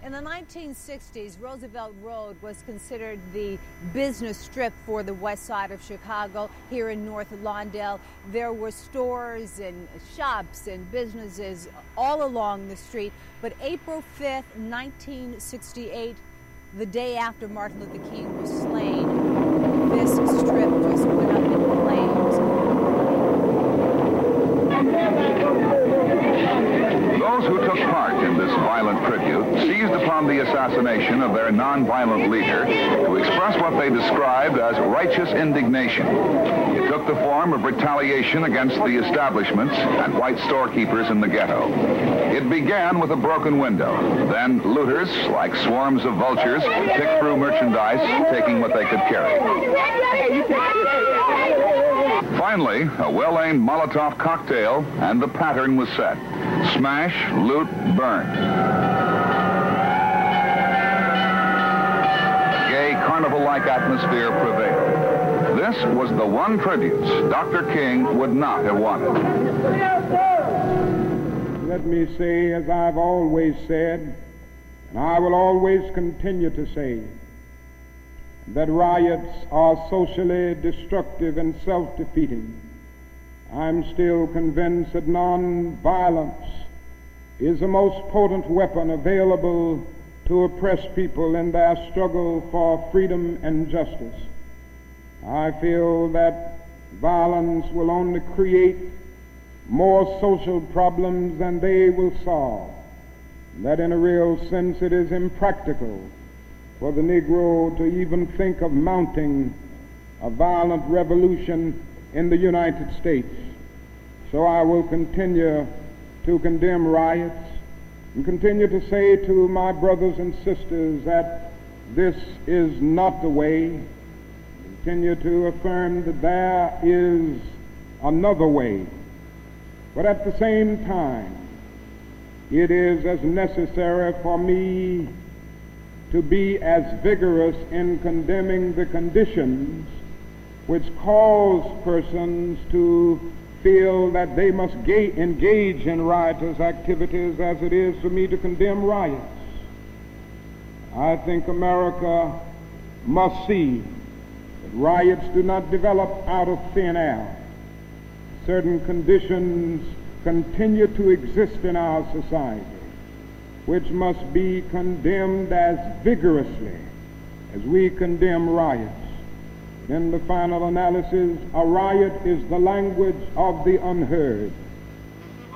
In the 1960s, Roosevelt Road was considered the business strip for the west side of Chicago. Here in North Lawndale, there were stores and shops and businesses all along the street. But April 5th, 1968, the day after Martin Luther King was slain, this strip just went up in flames. Those who took part in this violent tribute seized upon the assassination of their nonviolent leader to express what they described as righteous indignation. It took the form of retaliation against the establishments and white storekeepers in the ghetto. It began with a broken window. Then looters, like swarms of vultures, picked through merchandise, taking what they could carry. Finally, a well-aimed Molotov cocktail, and the pattern was set. Smash, loot, burn. A gay, carnival-like atmosphere prevailed. This was the one tribute Dr. King would not have wanted. Let me say, as I've always said, and I will always continue to say, that riots are socially destructive and self-defeating. I'm still convinced that nonviolence is the most potent weapon available to oppress people in their struggle for freedom and justice. I feel that violence will only create more social problems than they will solve, that in a real sense it is impractical for the Negro to even think of mounting a violent revolution in the United States. So I will continue to condemn riots and continue to say to my brothers and sisters that this is not the way. Continue to affirm that there is another way. But at the same time, it is as necessary for me to be as vigorous in condemning the conditions which cause persons to feel that they must engage in riotous activities as it is for me to condemn riots. I think America must see that riots do not develop out of thin air. Certain conditions continue to exist in our society, which must be condemned as vigorously as we condemn riots. In the final analysis, a riot is the language of the unheard.